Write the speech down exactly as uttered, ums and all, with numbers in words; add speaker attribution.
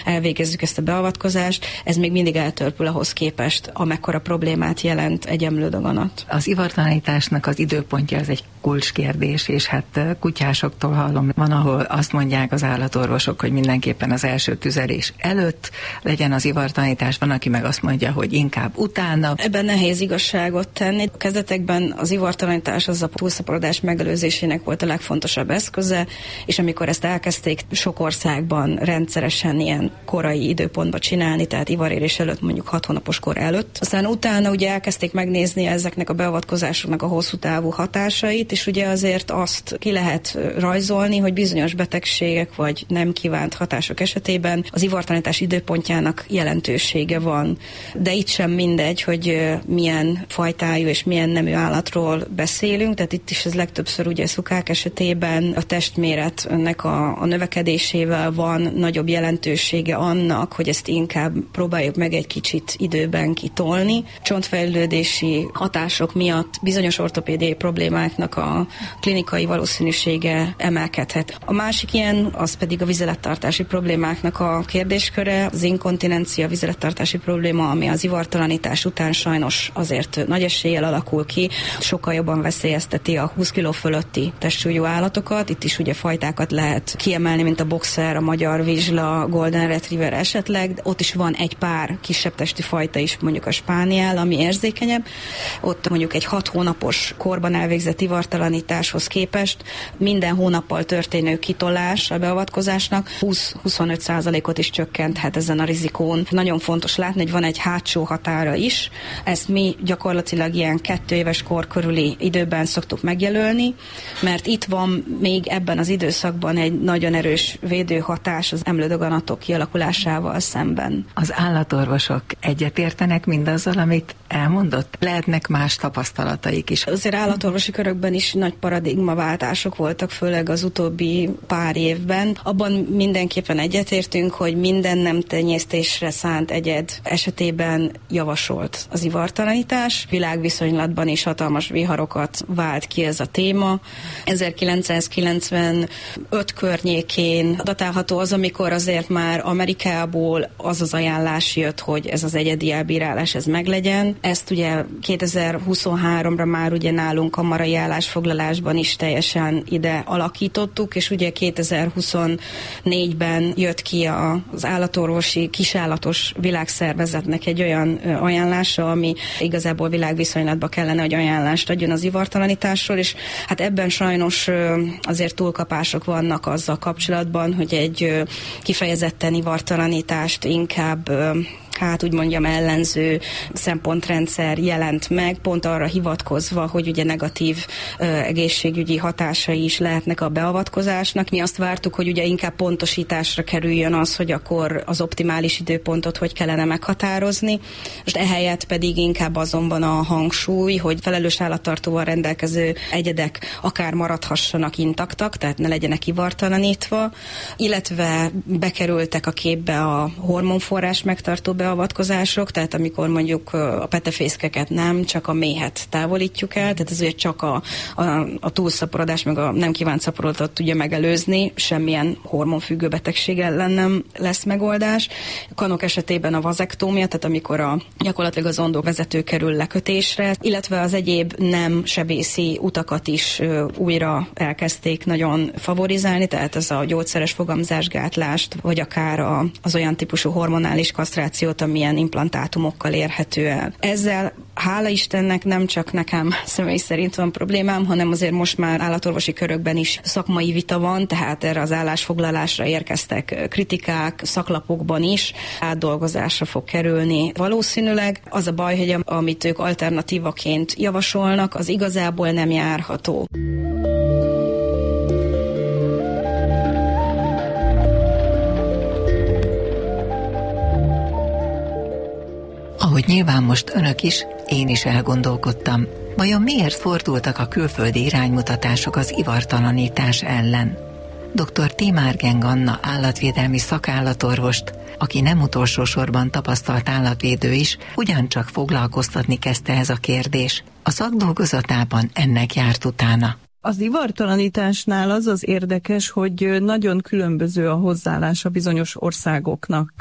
Speaker 1: elvégezzük ezt a beavatkozást, ez még mindig eltörpül ahhoz képest, amekkora problémát jelent egy emlődaganat.
Speaker 2: Az ivartalanításnak az időpontja az egy kulcskérdés, és hát kutyásoktól hallom, van, ahol azt mondják az állatorvosok, hogy mindenképpen az első tüzelés előtt legyen az ivartalanítás, van, aki meg azt mondja, hogy inkább utána.
Speaker 1: Ebben nehéz igazságot tenni. A kezdetekben az ivartalanítás az a túlszaporodás megelőzésének volt a legfontosabb eszköze, és amikor ezt elkezdték sok országban rendszeresen ilyen korai időpontban csinálni, tehát ivarérés előtt, mondjuk hat hónapos kor előtt. Aztán utána ugye elkezdték megnézni ezeknek a beavatkozásoknak a hosszú távú hatásait, és ugye azért azt ki lehet rajzolni, hogy bizonyos betegségek vagy nem kívánt hatások esetében az ivartalanítás időpontjának jelentősége van. De itt sem mindegy, hogy milyen fajtájú és milyen nemű állatról beszélünk, tehát itt is ez legtöbbször ugye szukák esetében a testméretnek a, a növekedésével van nagyobb jelentősége annak, hogy ezt inkább próbáljuk meg egy kicsit időben kitolni. Csontfejlődési hatások miatt bizonyos ortopédiai problémáknak a klinikai valószínűsége emelkedhet. A másik ilyen, az pedig a vizelettartási problémáknak a kérdésköre, az inkontinencia, vizelettartási probléma, ami az ivartalanítás után sajnos azért nagy eséllyel alakul ki, sokkal jobban veszélyezteti a húsz kiló fölötti testsúlyú állatokat. Itt is ugye fajtákat lehet kiemelni, mint a boxer, a magyar vizsla, golden retriever esetleg. Ott is van egy pár kisebb testi fajta is, mondjuk a spániel, ami érzékenyebb. Ott mondjuk egy hat hónapos korban elvégzett ivartalanításhoz képest minden hónappal történő kitolás a beavatkozásnak húsz-huszonöt százalékot is csökkenthet ezen a rizikón. Nagyon fontos látni, hogy van egy hátsó határa is. Ezt mi gyakorlatilag ilyen kettő éves kor körüli időben szoktuk megjelölni, mert itt van még ebben az időszakban egy nagyon erős védőhatás az emlődaganatok kialakulásával szemben.
Speaker 2: Az állatorvosok egyetértenek mindazzal, amit elmondott? Lehetnek más tapasztalataik is.
Speaker 1: Azért állatorvosi körökben is nagy paradigmaváltások voltak, főleg az utóbbi pár évben. Abban mindenképpen egyetértünk, hogy minden nem tenyésztésre szánt egyed esetében javasolt az ivartalanítás. Világviszonylatban is hatalmas viharokat vált ki ez a téma. ezerkilencszázkilencvenöt környékén datálható az, amikor azért már Amerikából az az ajánlás jött, hogy ez az egyedi elbírálás ez meglegyen. Ezt ugye kétezer-huszonháromra már ugye nálunk a marai állásfoglalásban is teljesen ide alakítottuk, és ugye kétezer-huszonnégyben jött ki az állatorvosi kisállatos világszervezetnek egy olyan ajánlása, ami igazából világviszonylatban kellene, hogy ajánlást adjon az ivartalanításról, és hát ebben sajnos azért túlkapások vannak azzal kapcsolatban, hogy egy kifejezetten ivartalanítást inkább hát úgy mondjam ellenző szempontrendszer jelent meg, pont arra hivatkozva, hogy ugye negatív ö, egészségügyi hatásai is lehetnek a beavatkozásnak. Mi azt vártuk, hogy ugye inkább pontosításra kerüljön az, hogy akkor az optimális időpontot hogy kellene meghatározni. Most ehelyett pedig inkább azonban a hangsúly, hogy felelős állattartóval rendelkező egyedek akár maradhassanak intaktak, tehát ne legyenek ivartalanítva, illetve bekerültek a képbe a hormonforrás megtartó beavatkozások, tehát amikor mondjuk a petefészkeket nem, csak a méhet távolítjuk el, tehát ez ugye csak a, a, a túlszaporodás, meg a nem kívánt szaporodatot tudja megelőzni, semmilyen hormonfüggő betegség ellen nem lesz megoldás. A kanok esetében a vazektómia, tehát amikor a, gyakorlatilag az ondó vezető kerül lekötésre, illetve az egyéb nem sebészi utakat is ö, újra elkezdték nagyon favorizálni, tehát ez a gyógyszeres fogamzásgátlást, vagy akár a, az olyan típusú hormonális kasztrációt, amilyen implantátumokkal érhető el. Ezzel hála Istennek nem csak nekem személy szerint van problémám, hanem azért most már állatorvosi körökben is szakmai vita van, tehát erre az állásfoglalásra érkeztek kritikák, szaklapokban is átdolgozásra fog kerülni. Valószínűleg az a baj, hogy amit ők alternatívaként javasolnak, az igazából nem járható.
Speaker 2: Ahogy nyilván most önök is, én is elgondolkodtam, vajon miért fordultak a külföldi iránymutatások az ivartalanítás ellen? doktor Timárgen Anna állatvédelmi szakállatorvost, aki nem utolsó sorban tapasztalt állatvédő is, ugyancsak foglalkoztatni kezdte ez a kérdés. A szakdolgozatában ennek járt utána.
Speaker 3: Az ivartalanításnál az az érdekes, hogy nagyon különböző a hozzáállása bizonyos országoknak